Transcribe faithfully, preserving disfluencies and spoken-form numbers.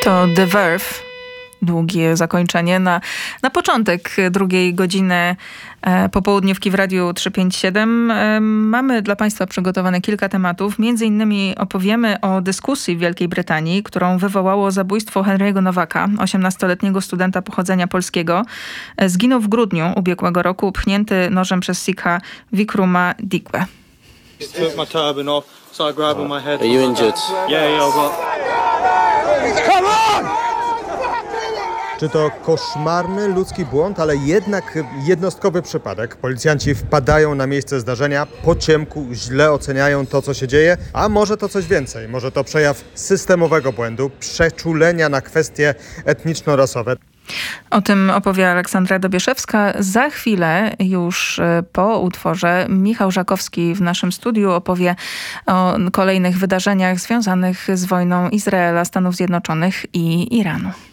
To The Verve. Długie zakończenie na, na początek drugiej godziny e, popołudniówki w Radiu trzysta pięćdziesiąt siedem. E, mamy dla Państwa przygotowane kilka tematów. Między innymi opowiemy o dyskusji w Wielkiej Brytanii, którą wywołało zabójstwo Henry'ego Nowaka, osiemnastoletniego studenta pochodzenia polskiego. E, zginął w grudniu ubiegłego roku, pchnięty nożem przez Sikha Vikruma Digwe. Are you injured? Yeah, yeah, but... Come on! Czy to koszmarny ludzki błąd, ale jednak jednostkowy przypadek. Policjanci wpadają na miejsce zdarzenia po ciemku, źle oceniają to, co się dzieje, a może to coś więcej. Może to przejaw systemowego błędu, przeczulenia na kwestie etniczno-rasowe. O tym opowie Aleksandra Dobieszewska. Za chwilę, już po utworze, Michał Żakowski w naszym studiu opowie o kolejnych wydarzeniach związanych z wojną Izraela, Stanów Zjednoczonych i Iranu.